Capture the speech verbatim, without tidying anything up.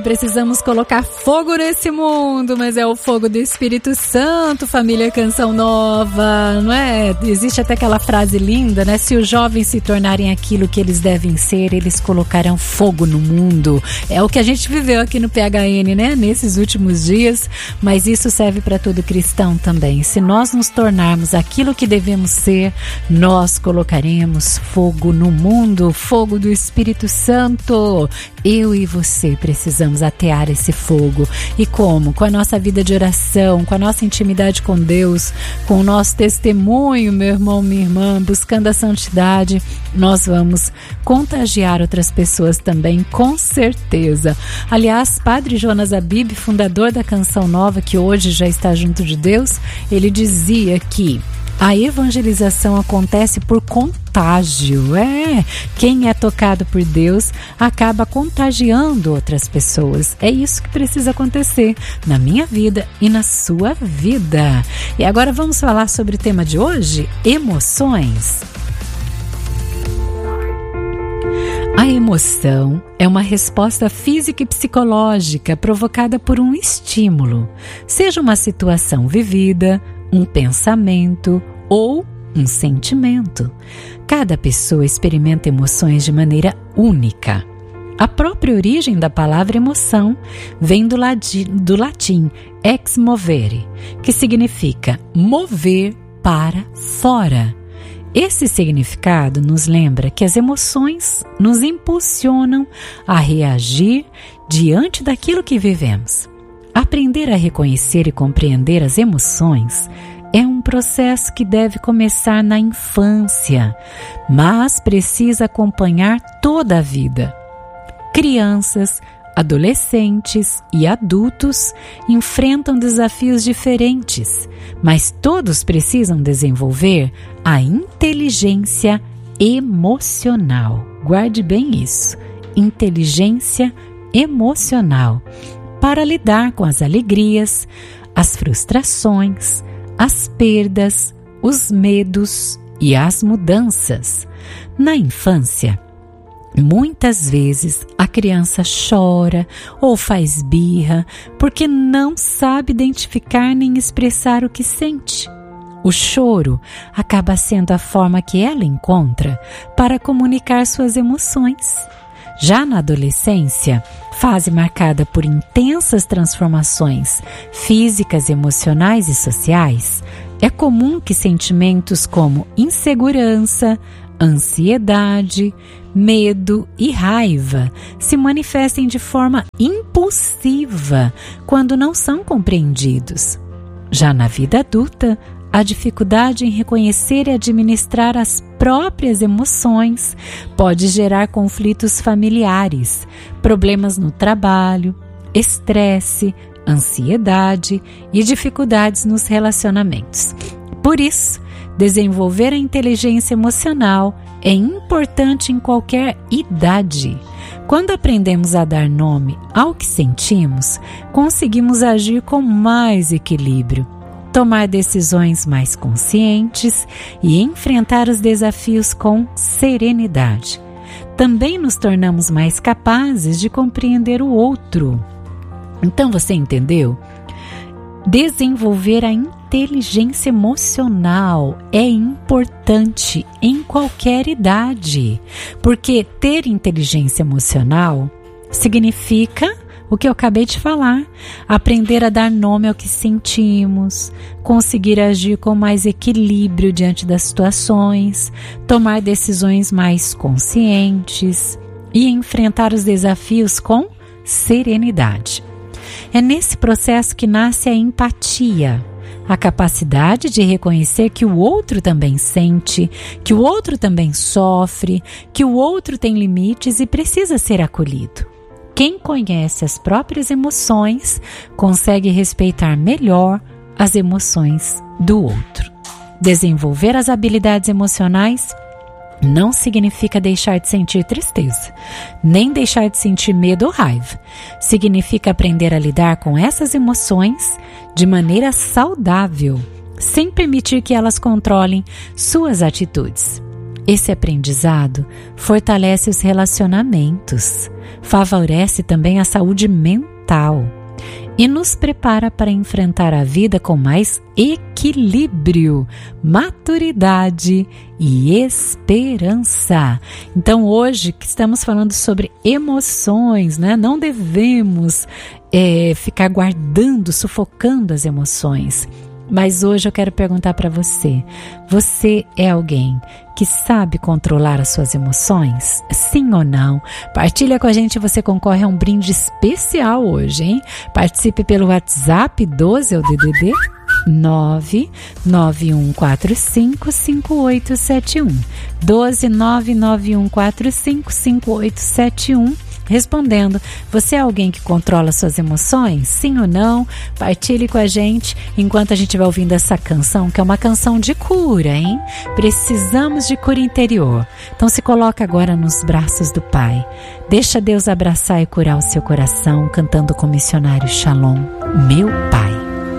Precisamos colocar fogo nesse mundo, mas é o fogo do Espírito Santo, família Canção Nova, não é? Existe até aquela frase linda, né? Se os jovens se tornarem aquilo que eles devem ser, eles colocarão fogo no mundo. É o que a gente viveu aqui no P H N, né? Nesses últimos dias, mas isso serve para todo cristão também. Se nós nos tornarmos aquilo que devemos ser, nós colocaremos fogo no mundo, fogo do Espírito Santo. Eu e você precisamos atear esse fogo. E como? Com a nossa vida de oração, com a nossa intimidade com Deus, com o nosso testemunho, meu irmão, minha irmã, buscando a santidade, nós vamos contagiar outras pessoas também, com certeza. Aliás, Padre Jonas Abib, fundador da Canção Nova, que hoje já está junto de Deus, ele dizia que a evangelização acontece por contágio. É, quem é tocado por Deus acaba contagiando outras pessoas. É isso que precisa acontecer na minha vida e na sua vida. E agora vamos falar sobre o tema de hoje: emoções. A emoção é uma resposta física e psicológica provocada por um estímulo, seja uma situação vivida, um pensamento ou um sentimento. Cada pessoa experimenta emoções de maneira única. A própria origem da palavra emoção vem do latim, do latim ex movere, que significa mover para fora. Esse significado nos lembra que as emoções nos impulsionam a reagir diante daquilo que vivemos. Aprender a reconhecer e compreender as emoções é um processo que deve começar na infância, mas precisa acompanhar toda a vida. Crianças, adolescentes e adultos enfrentam desafios diferentes, mas todos precisam desenvolver a inteligência emocional. Guarde bem isso, inteligência emocional, para lidar com as alegrias, as frustrações, as perdas, os medos e as mudanças. Na infância, muitas vezes a criança chora ou faz birra porque não sabe identificar nem expressar o que sente. O choro acaba sendo a forma que ela encontra para comunicar suas emoções. Já na adolescência, fase marcada por intensas transformações físicas, emocionais e sociais, é comum que sentimentos como insegurança, ansiedade, medo e raiva se manifestem de forma impulsiva quando não são compreendidos. Já na vida adulta, a dificuldade em reconhecer e administrar as próprias emoções pode gerar conflitos familiares, problemas no trabalho, estresse, ansiedade e dificuldades nos relacionamentos. Por isso, desenvolver a inteligência emocional é importante em qualquer idade. Quando aprendemos a dar nome ao que sentimos, conseguimos agir com mais equilíbrio, tomar decisões mais conscientes e enfrentar os desafios com serenidade. Também nos tornamos mais capazes de compreender o outro. Então você entendeu? Desenvolver a inteligência emocional é importante em qualquer idade, porque ter inteligência emocional significa o que eu acabei de falar: aprender a dar nome ao que sentimos, conseguir agir com mais equilíbrio diante das situações, tomar decisões mais conscientes e enfrentar os desafios com serenidade. É nesse processo que nasce a empatia, a capacidade de reconhecer que o outro também sente, que o outro também sofre, que o outro tem limites e precisa ser acolhido. Quem conhece as próprias emoções consegue respeitar melhor as emoções do outro. Desenvolver as habilidades emocionais não significa deixar de sentir tristeza, nem deixar de sentir medo ou raiva. Significa aprender a lidar com essas emoções de maneira saudável, sem permitir que elas controlem suas atitudes. Esse aprendizado fortalece os relacionamentos, favorece também a saúde mental e nos prepara para enfrentar a vida com mais equilíbrio, maturidade e esperança. Então, hoje que estamos falando sobre emoções, né? Não devemos é, ficar guardando, sufocando as emoções. Mas hoje eu quero perguntar para você, você é alguém que sabe controlar as suas emoções? Sim ou não? Partilha com a gente, você concorre a um brinde especial hoje, hein? Participe pelo WhatsApp doze, é o D D D nove nove um quatro cinco cinco oito sete um. doze nove nove um quatro cinco cinco oito sete um. Respondendo, você é alguém que controla suas emoções? Sim ou não? Partilhe com a gente enquanto a gente vai ouvindo essa canção, que é uma canção de cura, hein? Precisamos de cura interior. Então se coloca agora nos braços do Pai. Deixa Deus abraçar e curar o seu coração, cantando com o missionário Shalom, meu Pai.